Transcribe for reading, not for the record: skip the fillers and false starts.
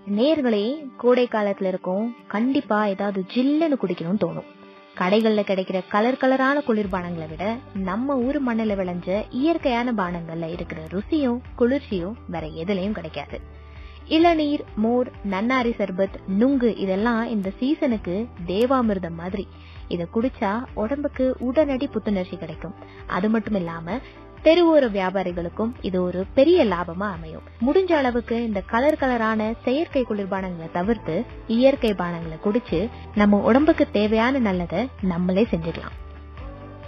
நேர்களே, கோடை காலத்துல இருக்கும், கண்டிப்பா ஏதாவது ஜில்லுன்னு குடிக்கணும்னு தோணும். கடைகள்ல கிடைக்கிற கலரான குளிர்பானங்களை விட நம்ம ஊர் மண்ணில விளைஞ்ச இயற்கையான பானங்கள்ல இருக்கிற ருசியும் குளிர்ச்சியும் வேற எதுலயும் கிடைக்காது. இளநீர், மோர், நன்னாரி சர்பத், நுங்கு இதெல்லாம் இந்த சீசனுக்கு தேவாமிர்தம் மாதிரி. இத குடிச்சா உடம்புக்கு உடனடி புத்துணர்ச்சி கிடைக்கும். அது மட்டும் இல்லாம தெருவோர வியாபாரிகளுக்கும் இது ஒரு பெரிய லாபமா அமையும். முடிஞ்ச அளவுக்கு இந்த கலரான செயற்கை குளிர்பானங்களை தவிர்த்து இயற்கை பானங்களை குடிச்சு நம்ம உடம்புக்கு தேவையான நல்லதை நம்மளே செஞ்சுக்கலாம்.